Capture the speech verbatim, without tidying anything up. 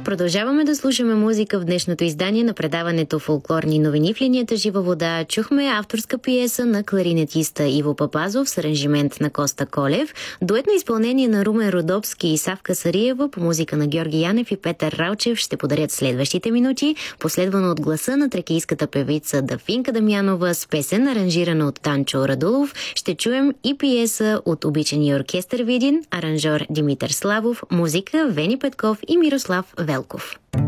Продължаваме да слушаме музика в днешното издание на предаването Фолклорни новини в линията Жива вода. Чухме авторска пиеса на кларинетиста Иво Папазов с аранжимент на Коста Колев, дуетно изпълнение на Румен Родопски и Савка Сариева по музика на Георги Янев и Петър Ралчев ще подарят следващите минути, последвано от гласа на тракийската певица Дафинка Дамянова с песен, аранжирана от Танчо Радулов. Ще чуем и пиеса от обичания оркестър Видин, аранжор Димитър Славов, музика Вени Петков и Мирослав Велков.